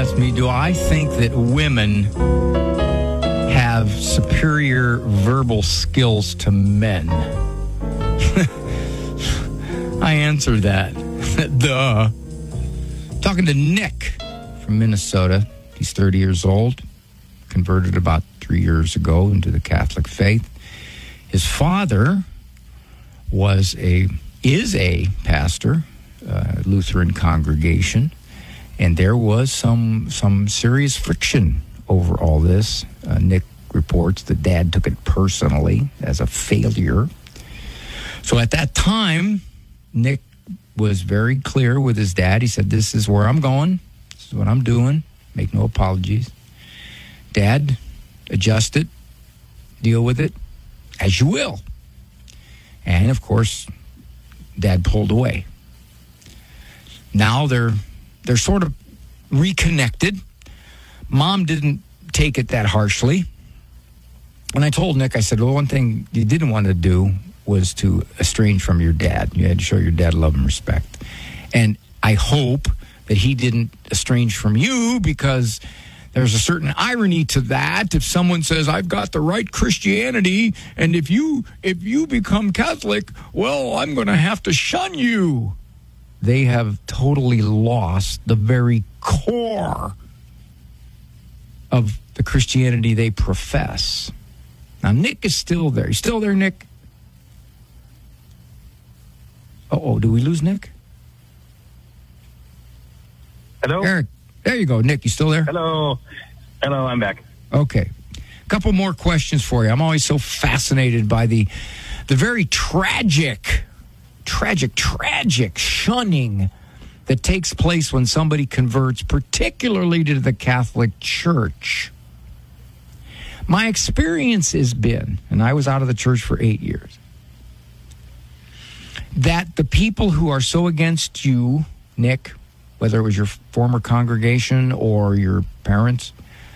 asked me, do I think that women have superior verbal skills to men? I answered that. Duh. Talking to Nick from Minnesota. He's 30 years old, converted about 3 years ago into the Catholic faith. His father is a pastor, Lutheran congregation, and there was some serious friction over all this. Nick reports that Dad took it personally as a failure. So at that time, Nick was very clear with his dad. He said, "This is where I'm going. This is what I'm doing. Make no apologies. Dad, adjust it. Deal with it as you will." And, of course, Dad pulled away. Now they're sort of reconnected. Mom didn't take it that harshly. And I told Nick, I said, well, one thing you didn't want to do was to estrange from your dad. You had to show your dad love and respect. And I hope that he didn't estrange from you, because there's a certain irony to that. If someone says, I've got the right Christianity, and if you become Catholic, well, I'm going to have to shun you. They have totally lost the very core of the Christianity they profess. Now, Nick is still there. You still there, Nick? Uh-oh, do we lose Nick? Hello? Eric, there you go. Nick, you still there? Hello, I'm back. Okay. A couple more questions for you. I'm always so fascinated by the very tragic shunning that takes place when somebody converts, particularly to the Catholic Church. My experience has been, and I was out of the church for 8 years, that the people who are so against you, Nick, whether it was your former congregation or your parents,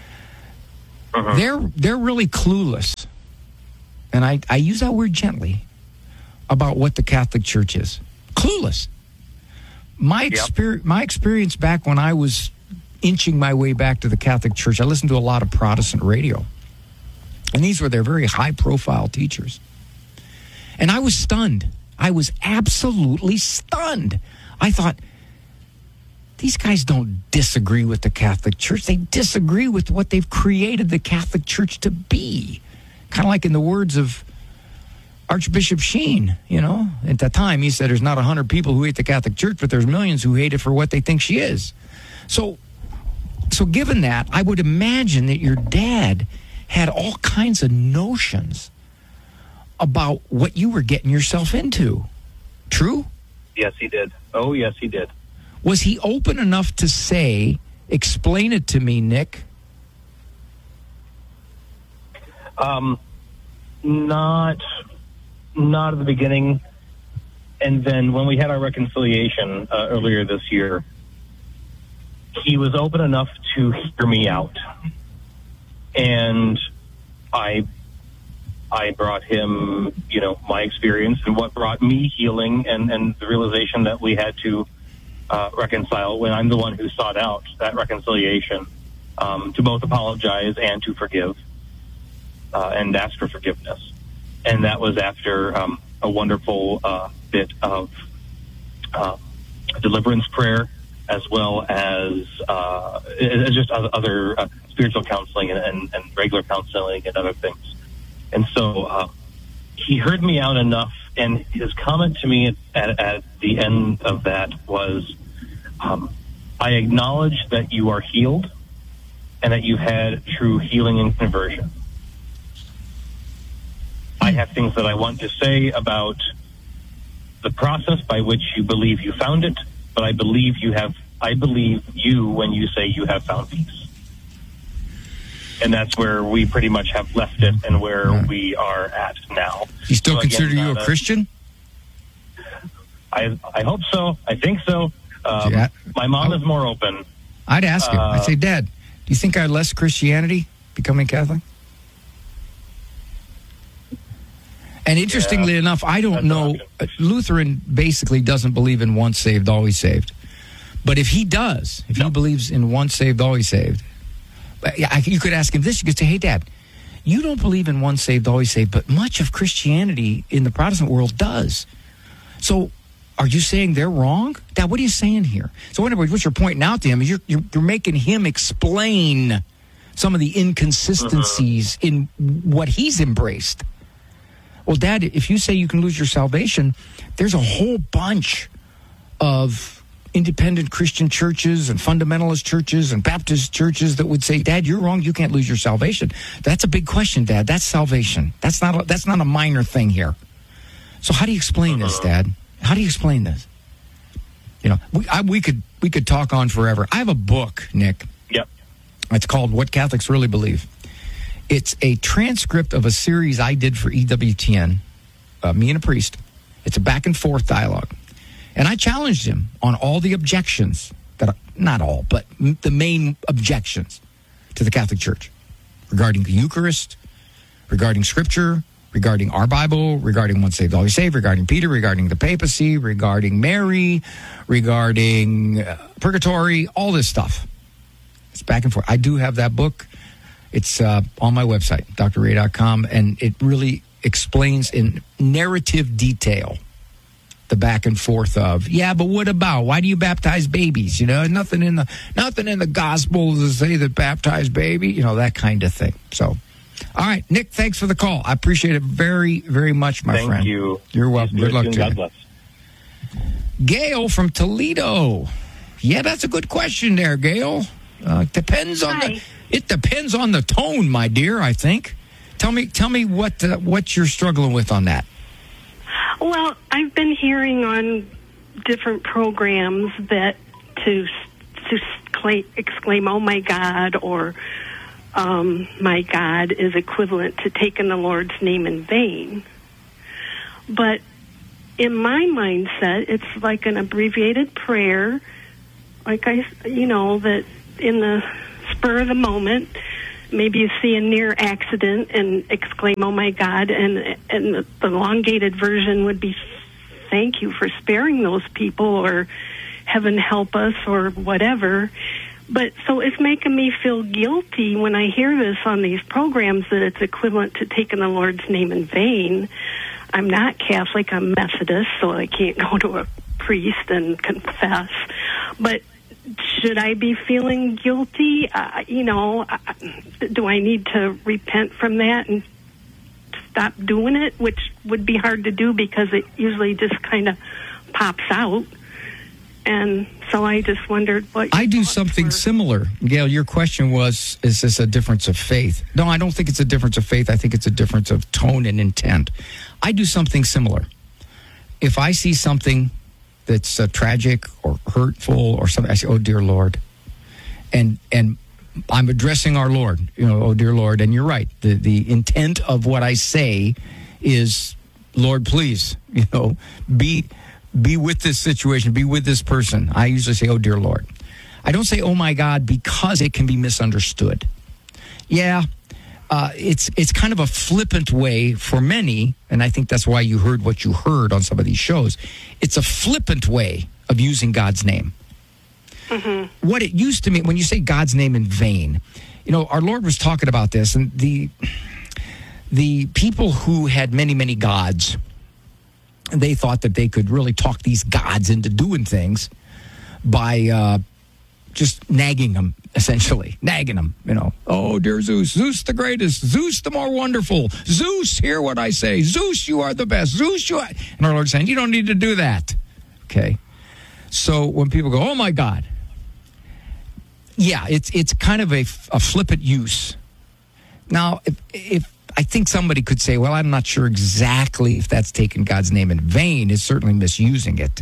they're really clueless. And I use that word gently about what the Catholic Church is. Clueless. My experience back when I was inching my way back to the Catholic Church, I listened to a lot of Protestant radio. And these were their very high-profile teachers. And I was stunned. I was absolutely stunned. I thought, these guys don't disagree with the Catholic Church. They disagree with what they've created the Catholic Church to be. Kind of like in the words of Archbishop Sheen, At that time, he said there's not 100 people who hate the Catholic Church, but there's millions who hate it for what they think she is. So given that, I would imagine that your dad had all kinds of notions about what you were getting yourself into. True? Yes, he did. Oh, yes, he did. Was he open enough to say, explain it to me, Nick? Not at the beginning. And then when we had our reconciliation earlier this year, he was open enough to hear me out. And I brought him, my experience and what brought me healing and the realization that we had to reconcile when I'm the one who sought out that reconciliation, to both apologize and to forgive and ask for forgiveness. And that was after a wonderful bit of deliverance prayer, as well as just other spiritual counseling and regular counseling and other things. And so he heard me out enough, and his comment to me at the end of that was, I acknowledge that you are healed and that you had true healing and conversion. I have things that I want to say about the process by which you believe you found it, but I believe you when you say you have found peace. And that's where we pretty much have left it and where we are at now. You still consider you a Christian? I hope so. I think so. My mom is more open. I'd ask him. I'd say, Dad, do you think I had less Christianity becoming Catholic? And interestingly enough, I don't know. Lutheran basically doesn't believe in once saved, always saved. But if he does, if he believes in once saved, always saved, you could ask him this. You could say, hey, Dad, you don't believe in once saved, always saved, but much of Christianity in the Protestant world does. So are you saying they're wrong? Dad, what are you saying here? So in other words, what you're pointing out to him is you're making him explain some of the inconsistencies in what he's embraced. Well, Dad, if you say you can lose your salvation, there's a whole bunch of independent Christian churches and fundamentalist churches and Baptist churches that would say, Dad, you're wrong. You can't lose your salvation. That's a big question, Dad. That's salvation. That's not a minor thing here. So how do you explain this, Dad? How do you explain this? You know, we could talk on forever. I have a book, Nick. Yep. It's called What Catholics Really Believe. It's a transcript of a series I did for EWTN, me and a priest. It's a back and forth dialogue. And I challenged him on all the objections, not all, but the main objections to the Catholic Church regarding the Eucharist, regarding Scripture, regarding our Bible, regarding once saved, always saved, regarding Peter, regarding the papacy, regarding Mary, regarding purgatory, all this stuff. It's back and forth. I do have that book. It's on my website, drray.com, and it really explains in narrative detail the back and forth of, yeah, but what about? Why do you baptize babies? You know, nothing in the gospel to say that baptize baby, you know, that kind of thing. So, all right, Nick, thanks for the call. I appreciate it very, very much, my friend. Thank you. You're welcome. Good luck to you. God bless. Gail from Toledo. Yeah, that's a good question there, Gail. It depends on the tone, my dear, I think. Tell me what you're struggling with on that. Well, I've been hearing on different programs that to exclaim, oh, my God, or my God is equivalent to taking the Lord's name in vain. But in my mindset, it's like an abbreviated prayer, like that in the spur of the moment, maybe you see a near accident and exclaim, oh, my God, and the elongated version would be, thank you for sparing those people, or heaven help us, or whatever. But so it's making me feel guilty when I hear this on these programs that it's equivalent to taking the Lord's name in vain. I'm not Catholic, I'm Methodist, so I can't go to a priest and confess. But should I be feeling guilty? Do I need to repent from that and stop doing it, which would be hard to do because it usually just kind of pops out. And so I just wondered what I do something similar. Gail, your question was, is this a difference of faith? No, I don't think it's a difference of faith. I think it's a difference of tone and intent. I do something similar. If I see something that's tragic or hurtful or something, I say, oh, dear Lord. And I'm addressing our Lord, oh, dear Lord. And you're right. The intent of what I say is, Lord, please, be with this situation, be with this person. I usually say, oh, dear Lord. I don't say, oh, my God, because it can be misunderstood. Yeah, it's kind of a flippant way for many, and I think that's why you heard what you heard on some of these shows. It's a flippant way of using God's name. Mm-hmm. What it used to mean, when you say God's name in vain, our Lord was talking about this, and the people who had many, many gods, they thought that they could really talk these gods into doing things by just nagging them, essentially. Nagging them, Oh, dear Zeus. Zeus the greatest. Zeus the more wonderful. Zeus, hear what I say. Zeus, you are the best. Zeus, you are... And our Lord's saying, you don't need to do that. Okay? So when people go, oh, my God. Yeah, it's kind of a flippant use. Now, if I think somebody could say, well, I'm not sure exactly if that's taking God's name in vain. It's certainly misusing it.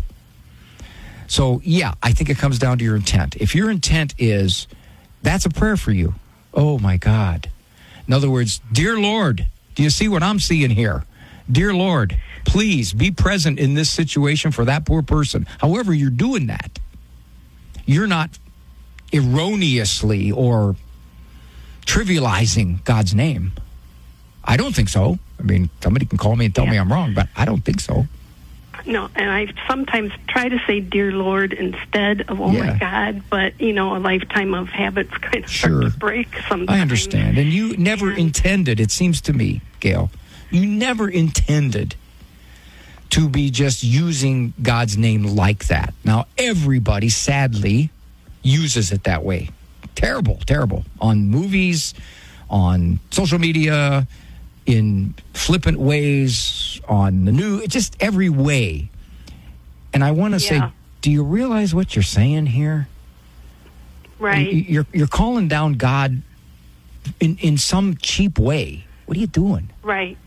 So, yeah, I think it comes down to your intent. If your intent is, that's a prayer for you. Oh, my God. In other words, dear Lord, do you see what I'm seeing here? Dear Lord, please be present in this situation for that poor person. However you're doing that, you're not erroneously or trivializing God's name. I don't think so. I mean, somebody can call me and tell me I'm wrong, but I don't think so. No, and I sometimes try to say "Dear Lord" instead of "Oh Yeah. my God," but a lifetime of habits kind of Sure. start to break sometimes. I understand. And you never intended, it seems to me, Gail, you never intended to be just using God's name like that. Now, everybody, sadly, uses it that way. Terrible, terrible. On movies, on social media, in flippant ways, on the news, just every way. And I want to say, do you realize what you're saying here? Right. You're calling down God in some cheap way. What are you doing? Right.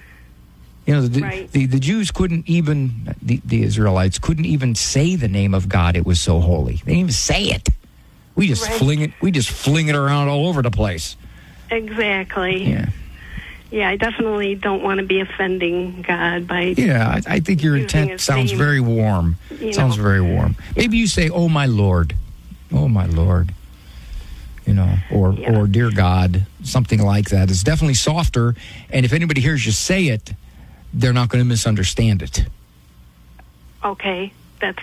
The Jews couldn't even, the Israelites couldn't even say the name of God. It was so holy. They didn't even say it. We just fling it around all over the place. Exactly. Yeah. Yeah, I definitely don't want to be offending God by. Yeah, I think your intent sounds very warm. Sounds very warm. Maybe you say, "Oh my Lord, oh my Lord," or "Dear God," something like that. It's definitely softer. And if anybody hears you say it, they're not going to misunderstand it. Okay, that's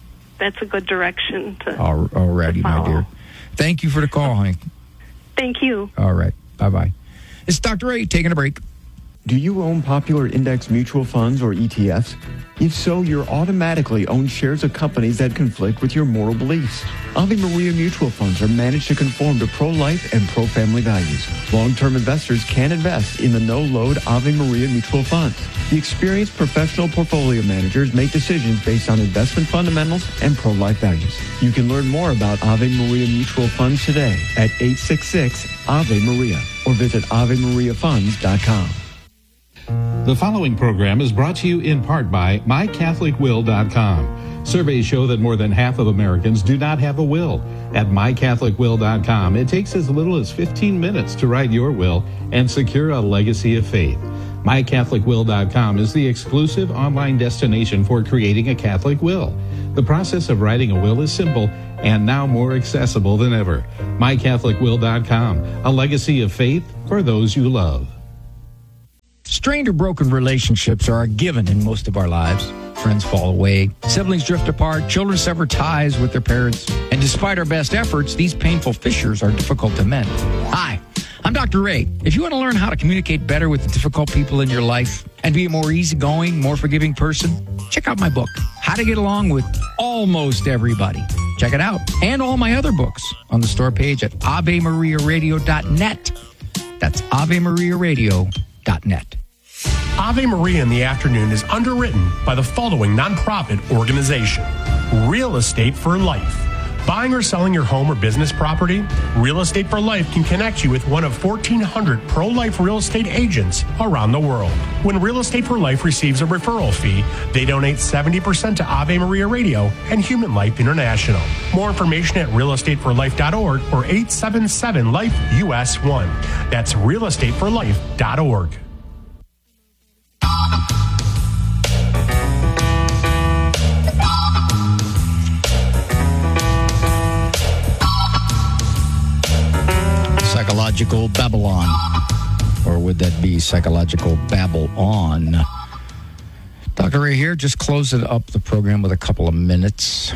a good direction to. Alrighty, my dear. Thank you for the call, honey. Thank you. All right. Bye-bye. It's Dr. Ray taking a break. Do you own popular index mutual funds or ETFs? If so, you're automatically own shares of companies that conflict with your moral beliefs. Ave Maria mutual funds are managed to conform to pro-life and pro-family values. Long-term investors can invest in the no-load Ave Maria mutual funds. The experienced professional portfolio managers make decisions based on investment fundamentals and pro-life values. You can learn more about Ave Maria mutual funds today at 866-AVE-MARIA or visit AveMariaFunds.com. The following program is brought to you in part by MyCatholicWill.com. Surveys show that more than half of Americans do not have a will. At MyCatholicWill.com, it takes as little as 15 minutes to write your will and secure a legacy of faith. MyCatholicWill.com is the exclusive online destination for creating a Catholic will. The process of writing a will is simple and now more accessible than ever. MyCatholicWill.com, a legacy of faith for those you love. Strained or broken relationships are a given in most of our lives. Friends fall away, siblings drift apart, children sever ties with their parents, and despite our best efforts, these painful fissures are difficult to mend. Hi, I'm Dr. Ray. If you want to learn how to communicate better with the difficult people in your life and be a more easygoing, more forgiving person, check out my book, How to Get Along with Almost Everybody. Check it out. And all my other books on the store page at AveMariaRadio.net. That's AveMariaRadio.net. Ave Maria in the Afternoon is underwritten by the following nonprofit organization: Real Estate for Life. Buying or selling your home or business property? Real Estate for Life can connect you with one of 1,400 pro-life real estate agents around the world. When Real Estate for Life receives a referral fee, they donate 70% to Ave Maria Radio and Human Life International. More information at realestateforlife.org or 877-LIFE-US1. That's realestateforlife.org. Psychological Babylon. Or would that be Psychological Babble On? Dr. Ray here, just closing up the program with a couple of minutes.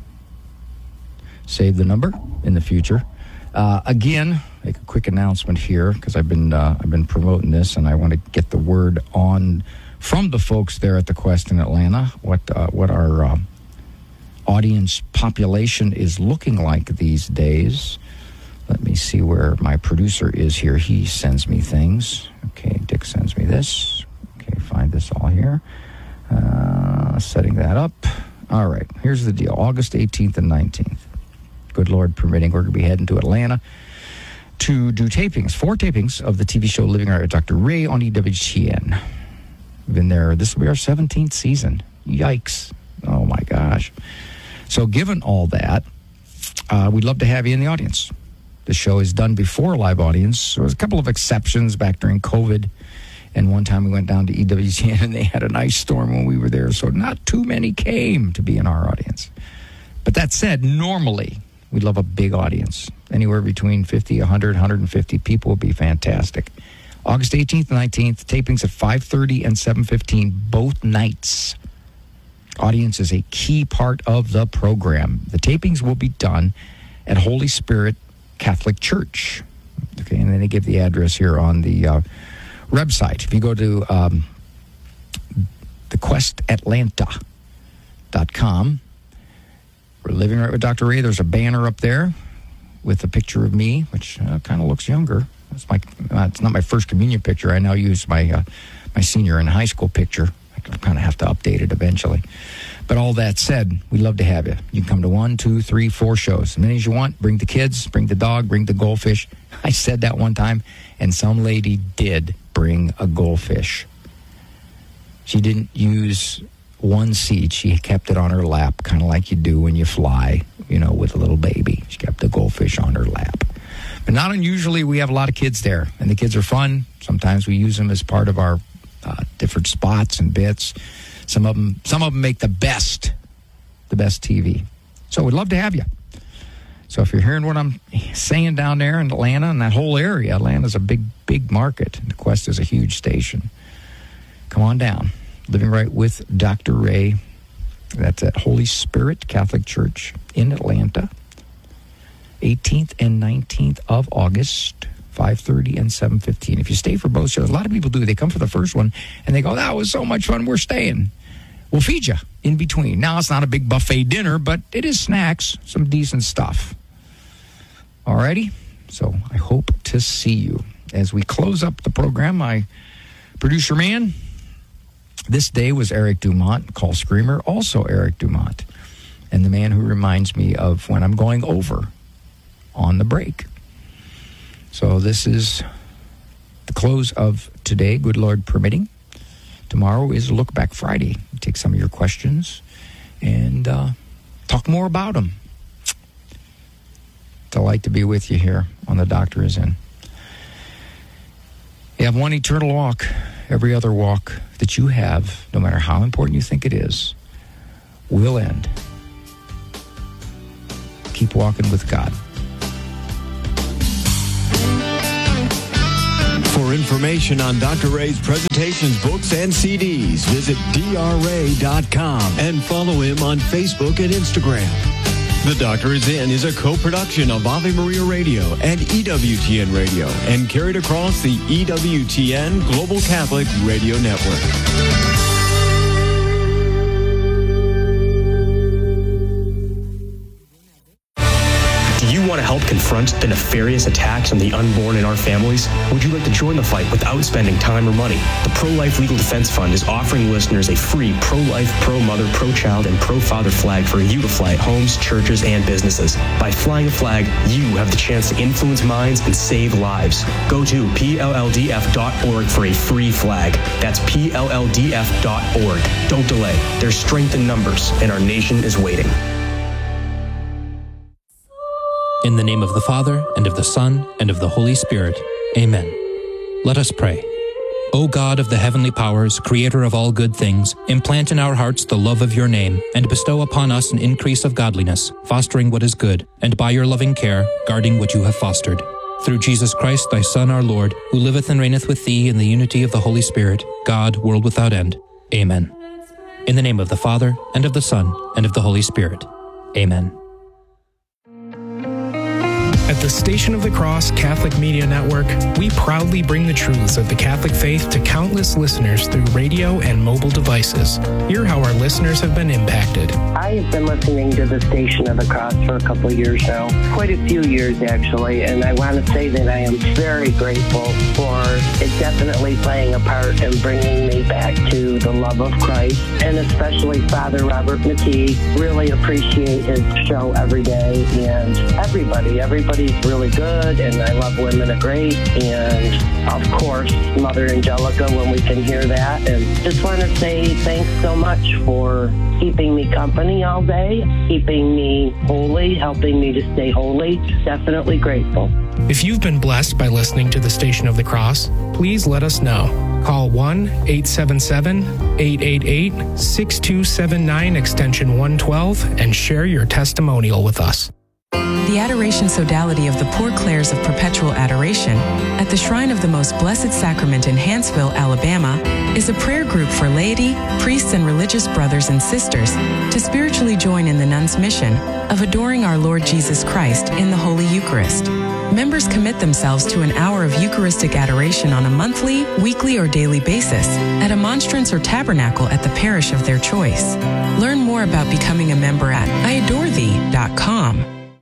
Save the number in the future. Again, make a quick announcement here because I've been promoting this and I want to get the word on from the folks there at the Quest in Atlanta what our audience population is looking like these days. Let me see where my producer is here. He sends me things. Okay, Dick sends me this. Okay, find this all here. Setting that up. All right, here's the deal. August 18th and 19th. Good Lord permitting, we're going to be heading to Atlanta to do tapings, 4 tapings of the TV show Living Right with Dr. Ray on EWTN. We've been there. This will be our 17th season. Yikes. Oh, my gosh. So given all that, we'd love to have you in the audience. The show is done before a live audience. There was a couple of exceptions back during COVID. And one time we went down to EWTN and they had an ice storm when we were there. So not too many came to be in our audience. But that said, normally we'd love a big audience. Anywhere between 50, 100, 150 people would be fantastic. August 18th and 19th, tapings at 5:30 and 7:15 both nights. Audience is a key part of the program. The tapings will be done at Holy Spirit Catholic Church. Okay, and then they give the address here on the website. If you go to thequestatlanta.com, we're Living Right with Dr. Ray. There's a banner up there with a picture of me, which kind of looks younger. It's not my first communion picture. I now use my senior in high school picture. I kind of have to update it eventually. But all that said, we'd love to have you. You can come to 1, 2, 3, 4 shows. As many as you want. Bring the kids, bring the dog, bring the goldfish. I said that one time, and some lady did bring a goldfish. She didn't use one seat. She kept it on her lap, kind of like you do when you fly, with a little baby. She kept the goldfish on her lap. But not unusually, we have a lot of kids there, and the kids are fun. Sometimes we use them as part of our different spots and bits. Some of them make the best TV. So we'd love to have you. So if you're hearing what I'm saying down there in Atlanta and that whole area, Atlanta's a big market. The Quest is a huge station. Come on down. Living Right with Dr. Ray. That's at Holy Spirit Catholic Church in Atlanta. 18th and 19th of August, 5:30 and 7:15. If you stay for both shows, a lot of people do. They come for the first one, and they go, that was so much fun, we're staying. We'll feed you in between. Now, it's not a big buffet dinner, but it is snacks, some decent stuff. All righty? So I hope to see you. As we close up the program, my producer man, this day was Eric Dumont, call screamer, also Eric Dumont, and the man who reminds me of when I'm going over on the break. So this is the close of today, good Lord permitting. Tomorrow is Look Back Friday. We'll take some of your questions and talk more about them. Delight to be with you here on The Doctor Is In. You have one eternal walk. Every other walk that you have, no matter how important you think it is, will end. Keep walking with God. For information on Dr. Ray's presentations, books, and CDs, visit drray.com and follow him on Facebook and Instagram. The Doctor Is In is a co-production of Ave Maria Radio and EWTN Radio and carried across the EWTN Global Catholic Radio Network. Do you want to help confront the nefarious attacks on the unborn in our families? Would you like to join the fight without spending time or money? The Pro-Life Legal Defense Fund is offering listeners a free pro-life, pro-mother, pro-child, and pro-father flag for you to fly at homes, churches, and businesses. By flying a flag, you have the chance to influence minds and save lives. Go to PLLDF.org for a free flag. That's PLLDF.org. Don't delay. There's strength in numbers, and our nation is waiting. In the name of the Father, and of the Son, and of the Holy Spirit. Amen. Let us pray. O God of the heavenly powers, creator of all good things, implant in our hearts the love of your name, and bestow upon us an increase of godliness, fostering what is good, and by your loving care, guarding what you have fostered. Through Jesus Christ, thy Son, our Lord, who liveth and reigneth with thee in the unity of the Holy Spirit, God, world without end. Amen. In the name of the Father, and of the Son, and of the Holy Spirit. Amen. At the Station of the Cross Catholic Media Network, we proudly bring the truths of the Catholic faith to countless listeners through radio and mobile devices. Hear how our listeners have been impacted. I have been listening to the Station of the Cross for a couple of years now, quite a few years actually, and I want to say that I am very grateful for it definitely playing a part in bringing me back to the love of Christ, and especially Father Robert McKee. Really appreciate his show every day, and everybody's really good, and I love Women of Grace, and of course Mother Angelica when we can hear that. And just want to say thanks so much for keeping me company all day, keeping me holy, helping me to stay holy. Definitely grateful. If you've been blessed by listening to the Station of the Cross, please let us know. Call 1-877-888-6279 extension 112 and share your testimonial with us. The Adoration Sodality of the Poor Clares of Perpetual Adoration at the Shrine of the Most Blessed Sacrament in Hanceville, Alabama, is a prayer group for laity, priests, and religious brothers and sisters to spiritually join in the nuns' mission of adoring our Lord Jesus Christ in the Holy Eucharist. Members commit themselves to an hour of Eucharistic adoration on a monthly, weekly, or daily basis at a monstrance or tabernacle at the parish of their choice. Learn more about becoming a member at iadorethee.com.